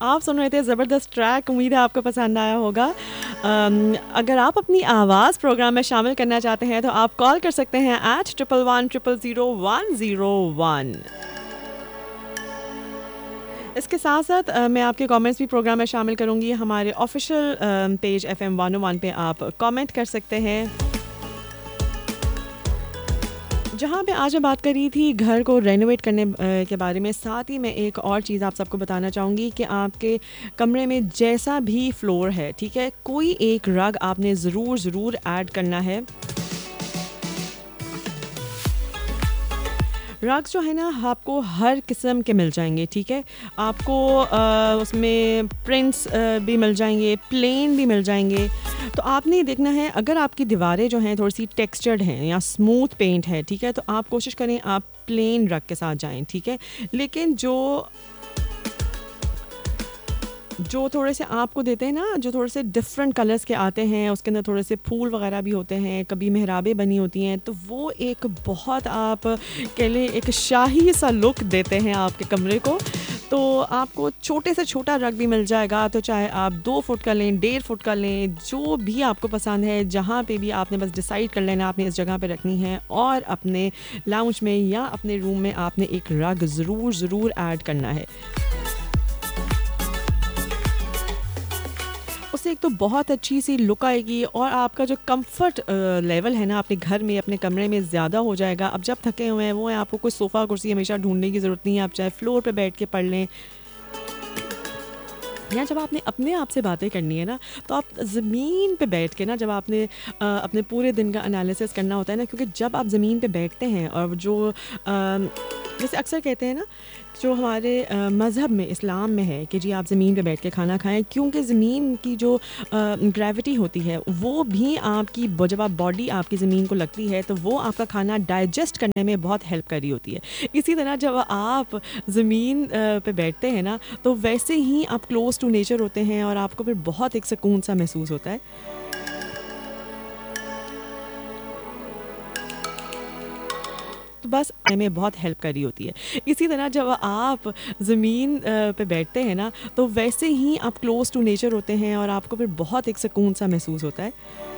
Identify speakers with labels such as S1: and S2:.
S1: आप सुन रहे थे ज़बरदस्त ट्रैक, उम्मीद है आपको पसंद आया होगा। अगर आप अपनी आवाज़ प्रोग्राम में शामिल करना चाहते हैं तो आप कॉल कर सकते हैं @111000101। इसके साथ साथ मैं आपके कमेंट्स भी प्रोग्राम में शामिल करूंगी। हमारे ऑफिशियल पेज FM 101 पे आप कमेंट कर सकते हैं। जहाँ पे आज मैं बात कर रही थी घर को रेनोवेट करने के बारे में, साथ ही मैं एक और चीज़ आप सबको बताना चाहूँगी कि आपके कमरे में जैसा भी फ्लोर है, ठीक है, कोई एक रग आपने ज़रूर ऐड करना है। रग्स जो है ना आपको हर किस्म के मिल जाएंगे, ठीक है। आपको उसमें प्रिंट्स भी मिल जाएंगे, प्लेन भी मिल जाएंगे। तो आपने देखना है, अगर आपकी दीवारें जो हैं थोड़ी सी टेक्सचर्ड हैं या स्मूथ पेंट है, ठीक है, तो आप कोशिश करें आप प्लेन रग के साथ जाएं, ठीक है। लेकिन जो थोड़े से आपको देते हैं ना, जो थोड़े से डिफरेंट कलर्स के आते हैं, उसके अंदर थोड़े से फूल वगैरह भी होते हैं, कभी मेहराबें बनी होती हैं, तो वो एक बहुत आप कह लें एक शाही सा लुक देते हैं आपके कमरे को। तो आपको छोटे से छोटा रग भी मिल जाएगा, तो चाहे आप 2 फुट का लें, 1.5 फुट का लें, जो भी आपको पसंद है, जहाँ पे भी आपने बस डिसाइड कर लेना आपने इस जगह पे रखनी है, और अपने लाउंज में या अपने रूम में आपने एक रग ज़रूर ऐड करना है। उससे एक तो बहुत अच्छी सी लुक आएगी और आपका जो कंफर्ट लेवल है ना अपने घर में, अपने कमरे में ज़्यादा हो जाएगा। अब जब थके हुए हैं वो है, आपको कोई सोफ़ा कुर्सी हमेशा ढूंढने की ज़रूरत नहीं है। आप चाहे फ्लोर पे बैठ के पढ़ लें, या जब आपने अपने आप से बातें करनी है ना, तो आप ज़मीन पे बैठ के ना, जब आपने अपने पूरे दिन का एनालिसिस करना होता है ना, क्योंकि जब आप ज़मीन पे बैठते हैं और जो जैसे अक्सर कहते हैं ना, जो हमारे मज़हब में, इस्लाम में है कि जी आप ज़मीन पे बैठ के खाना खाएं, क्योंकि ज़मीन की जो ग्रेविटी होती है वो भी आपकी जब आप बॉडी आपकी ज़मीन को लगती है तो वो आपका खाना डाइजेस्ट करने में बहुत हेल्प कर रही होती है। इसी तरह जब आप ज़मीन पे बैठते हैं ना, तो वैसे ही आप क्लोज टू नेचर होते हैं और आपको फिर बहुत एक सुकून सा महसूस होता है। तो बस में बहुत हेल्प कर रही होती है। इसी तरह जब आप ज़मीन पे बैठते हैं ना, तो वैसे ही आप क्लोज टू नेचर होते हैं और आपको फिर बहुत एक सुकून सा महसूस होता है।